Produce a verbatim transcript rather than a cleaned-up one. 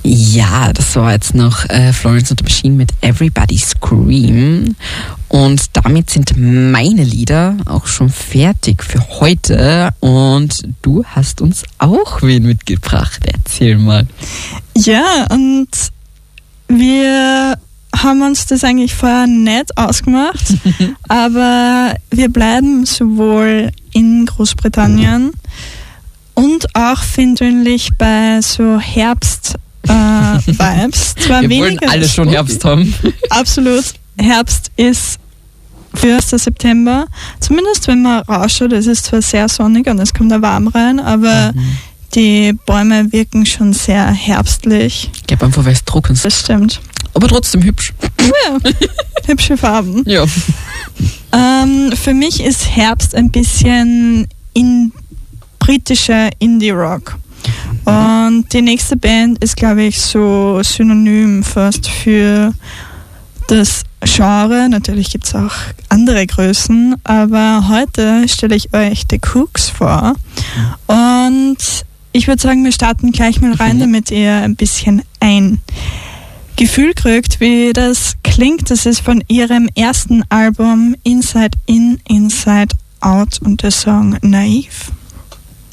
Ja, das war jetzt noch äh, Florence and the Machine mit Everybody Scream. Und damit sind meine Lieder auch schon fertig für heute. Und du hast uns auch wen mitgebracht. Erzähl mal. Ja, und wir haben uns das eigentlich vorher nicht ausgemacht, aber wir bleiben sowohl in Großbritannien und auch findlich bei so Herbst äh, Vibes. Zwar wir weniger wollen alle schon Herbst haben. Absolut. Herbst ist erster September. Zumindest wenn man rausschaut, es ist zwar sehr sonnig und es kommt da warm rein, aber mhm. die Bäume wirken schon sehr herbstlich. Ich glaube einfach, weil es trocken ist. Das stimmt. Aber trotzdem hübsch. Ja, hübsche Farben. Ja. Ähm, für mich ist Herbst ein bisschen in britischer Indie-Rock. Und die nächste Band ist, glaube ich, so synonym fast für das Genre. Natürlich gibt es auch andere Größen, aber heute stelle ich euch The Kooks vor. Und ich würde sagen, wir starten gleich mal rein, damit ihr ein bisschen ein Gefühl kriegt, wie das klingt. Das ist von ihrem ersten Album Inside In, Inside Out und der Song Naive.